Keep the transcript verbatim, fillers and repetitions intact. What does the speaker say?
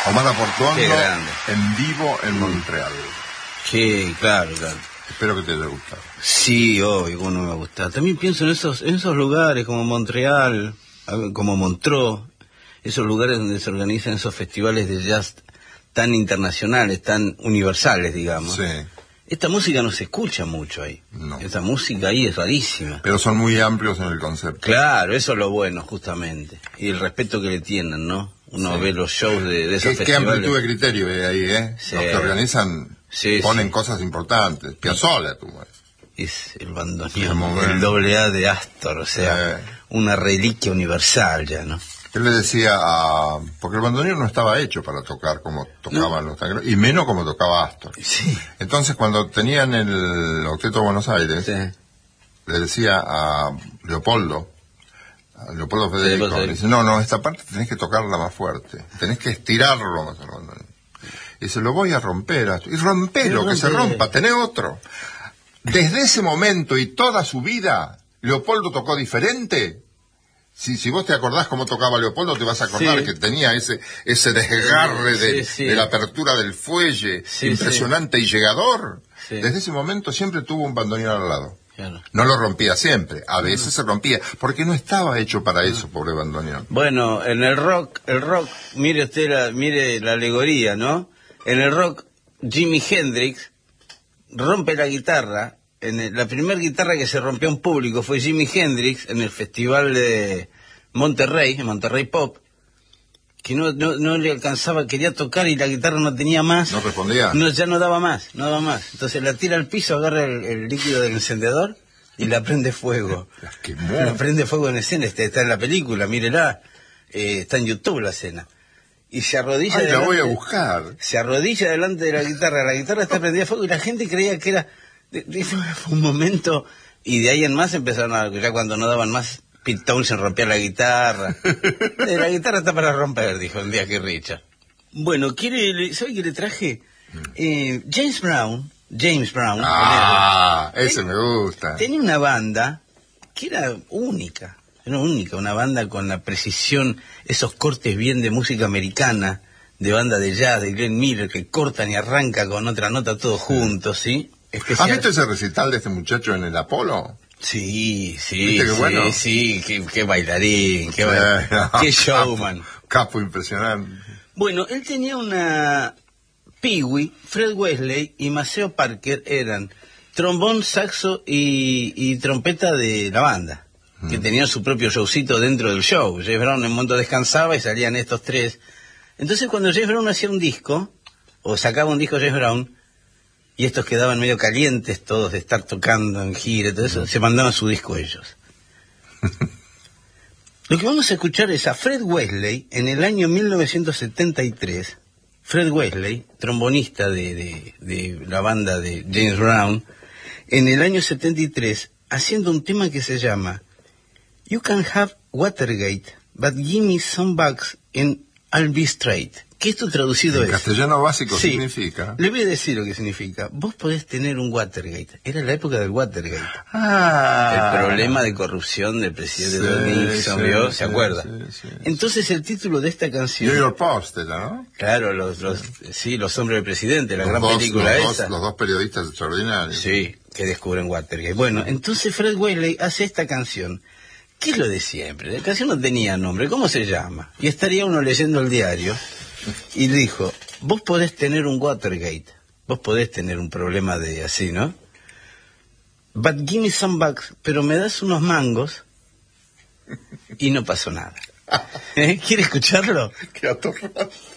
Omar Portuondo Qué grande. en vivo en Montreal. Sí, claro, claro. Espero que te haya gustado. Sí, obvio, cómo no me va a gustar. También pienso en esos, en esos lugares como Montreal, como Montreux, esos lugares donde se organizan esos festivales de jazz tan internacionales, tan universales, digamos. Sí. Esta música no se escucha mucho ahí. No. Esta música ahí es rarísima. Pero son muy amplios en el concepto. Claro, eso es lo bueno, justamente. Y el respeto que le tienen, ¿no? Uno Sí. ve los shows de, de esos ¿Qué, festivales. qué amplitud de criterio hay ahí, ¿eh? Sí. Los que organizan Sí, ponen sí. cosas importantes. Piazzolla, tú. Es el Sí, bandoneón, muy el bueno. doble A de Astor, o sea, Eh. una reliquia universal ya, ¿no? Él le decía a... Porque el bandoneón no estaba hecho para tocar como tocaban No. los tangueros, y menos como tocaba Astor. Sí. Entonces, cuando tenían el Octeto de Buenos Aires, Sí. le decía a Leopoldo, a Leopoldo Federico, Leopoldo le dice, no, no, esta parte tenés que tocarla más fuerte, tenés que estirarlo más al bandoneón. Y dice, lo voy a romper, Astor. Y rompelo, Sí, que se rompe. rompa, tenés otro. Desde ese momento y toda su vida, Leopoldo tocó diferente. Si, si vos te acordás cómo tocaba Leopoldo, te vas a acordar Sí. que tenía ese ese desgarre de, Sí, sí. de la apertura del fuelle, Sí, impresionante y llegador. Sí. Desde ese momento siempre tuvo un bandoneón al lado. Claro. No lo rompía siempre, a veces se rompía, porque no estaba hecho para eso, pobre bandoneón. Bueno, en el rock, el rock, mire usted la, mire la alegoría, ¿no? En el rock, Jimi Hendrix rompe la guitarra. En el- la primera guitarra que se rompió en público fue Jimi Hendrix en el festival de Monterrey, en Monterrey Pop, que no, no, no le alcanzaba, quería tocar y la guitarra no tenía más. ¿No respondía? No, ya no daba más, no daba más. Entonces la tira al piso, agarra el, el líquido del encendedor y la prende fuego. La quemó. La prende fuego en escena, está, está en la película, mírela, eh, está en YouTube la escena. Y se arrodilla Ay, la voy a delante- buscar. se arrodilla delante de la guitarra, la guitarra está prendida a fuego y la gente creía que era, de- de- fue un momento, y de ahí en más empezaron a, ya cuando no daban más, Pete Townshend rompía la guitarra. Eh, la guitarra está para romper, dijo un día que Richard. Bueno, quiere, le- ¿sabe qué le traje? Eh, James Brown, James Brown, Ah, el héroe, ese me gusta. tenía una banda que era única, era única, una banda con la precisión, esos cortes bien de música americana, de banda de jazz, de Glenn Miller, que cortan y arranca con otra nota todos juntos, ¿sí? ¿Has Especial. visto ese recital de este muchacho en el Apolo? Sí, sí, ¿Viste qué sí, bueno? sí, qué, qué bailarín, qué, Eh, bail- qué showman. Capo, capo impresionante. Bueno, él tenía una... Pee-wee, Fred Wesley y Maceo Parker eran trombón, saxo y, y trompeta de la banda, que tenían su propio showcito dentro del show. James Brown en un momento descansaba y salían estos tres. Entonces cuando James Brown hacía un disco, o sacaba un disco James Brown, y estos quedaban medio calientes todos de estar tocando en gira y todo eso, se mandaban su disco ellos. Lo que vamos a escuchar es a Fred Wesley en el año mil novecientos setenta y tres. Fred Wesley, trombonista de, de, de la banda de James Brown, en el año setenta y tres, haciendo un tema que se llama You Can Have Watergate, but give me some bucks and I'll be straight. Que esto traducido En es... castellano básico Sí, significa... le voy a decir lo que significa. Vos podés tener un Watergate. Era la época del Watergate. Ah, El problema de corrupción del presidente Sí, Nixon, sí, ¿vio? sí, ¿Se acuerda? sí, sí, sí. Entonces el título de esta canción... New York Post, era, ¿no? Claro, los, los, sí, los hombres del presidente, la Los gran dos, película los esa. Dos, los dos periodistas extraordinarios. Sí, que descubren Watergate. Bueno, entonces Fred Wesley hace esta canción. ¿Qué es lo de siempre? La canción no tenía nombre, ¿cómo se llama? Y estaría uno leyendo el diario y dijo, vos podés tener un Watergate, vos podés tener un problema de así, ¿no? But give me some bucks, pero me das unos mangos y no pasó nada. ¿Eh? ¿Quiere escucharlo? Qué atorrante.